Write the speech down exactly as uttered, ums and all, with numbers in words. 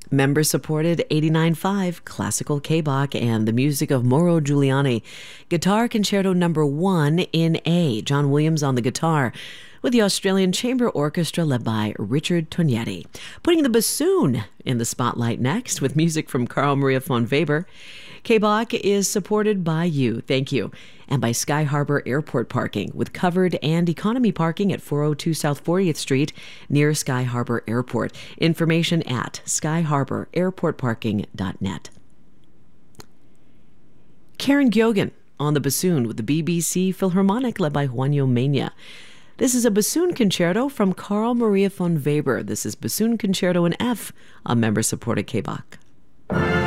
Member-supported eighty-nine point five classical K-Bach and the music of Mauro Giuliani. Guitar Concerto Number One in A. John Williams on the guitar, with the Australian Chamber Orchestra led by Richard Tognetti. Putting the bassoon in the spotlight next with music from Carl Maria von Weber. K-Bach is supported by you, thank you, and by Sky Harbor Airport Parking, with covered and economy parking at four oh two South fortieth Street near Sky Harbor Airport. Information at sky harbor airport parking dot net. Karen Giogan on the bassoon with the B B C Philharmonic led by Juanjo Mena. This is a bassoon concerto from Carl Maria von Weber. This is Bassoon Concerto in F, a member-supported K-Bach.